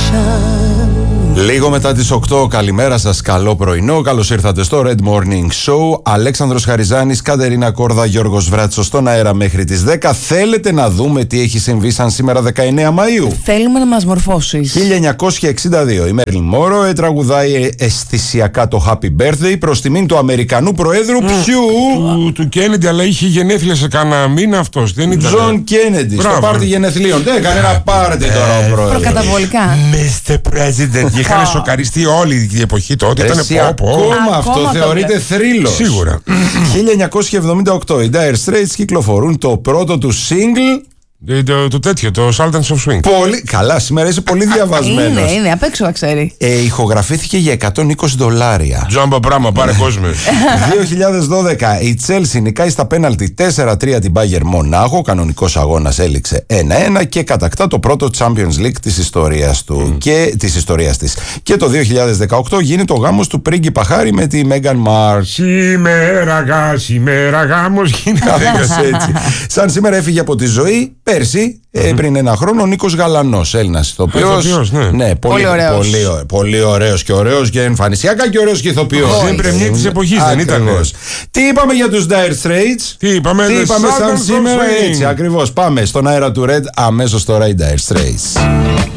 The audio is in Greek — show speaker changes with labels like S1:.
S1: Λίγο μετά τις 8, καλημέρα σας, καλό πρωινό. Καλώς ήρθατε στο Red Morning Show. Αλέξανδρος Χαριζάνης, Κατερίνα Κόρδα, Γιώργος Βράτσος στον αέρα μέχρι τις 10. Θέλετε να δούμε τι έχει συμβεί σαν σήμερα 19 Μαΐου?
S2: Θέλουμε να μας μορφώσεις.
S1: 1962. Η Μέρλιν Μόρο τραγουδάει αισθησιακά το Happy Birthday προς τιμήν του Αμερικανού Προέδρου ποιου?
S3: Του Κέννεντι, αλλά είχε γενέθλια σε κανένα μήνα αυτός. Δεν ήταν.
S1: Τζον Κέννεντι, στο πάρτι γενεθλίων. Δεν έκανε ένα πάρτι τώρα ο Πρόεδρος.
S2: Προκαταβολικά.
S3: Mr. President. Είχαν σοκαριστεί όλη η εποχή τότε. Ήταν
S1: Ακόμα αυτό θεωρείται θρύλος.
S3: Σίγουρα.
S1: 1978. Οι Dire Straits κυκλοφορούν το πρώτο του single.
S3: Το τέτοιο, το Sultans of Swing.
S1: Πολύ καλά, σήμερα είσαι πολύ διαβασμένος.
S2: Είναι, απ' έξω να ξέρει.
S1: Ηχογραφήθηκε για $120.
S3: Τζάμπα πράγμα, πάρε κόσμο.
S1: 2012 η Chelsea νικάει στα πέναλτι 4-3 την Bayern Μονάχο. Κανονικός αγώνας έληξε 1-1 και κατακτά το πρώτο Champions League της ιστορίας του και της ιστορίας της. Και το 2018 γίνεται ο γάμος του πρίγκιπα Χάρη με τη Μέγαν Μάρκ.
S3: Σήμερα γάμος γίνεται.
S1: Κάπως έτσι. Σαν σήμερα έφυγε από τη ζωή πέρσι, πριν ένα χρόνο, ο Νίκος Γαλανός, Έλληνας ηθοποιός.
S2: Ναι,
S1: πολύ ωραίος και ωραίος και εμφανισιακά και ωραίος και ηθοποιός.
S3: Είναι πρεμιέ της εποχής, δεν ήταν?
S1: Τι είπαμε για τους Dire Straits?
S3: Τι είπαμε
S1: σαν σήμερα? Έτσι ακριβώς. Πάμε στον αέρα του Red αμέσως τώρα οι Dire Straits.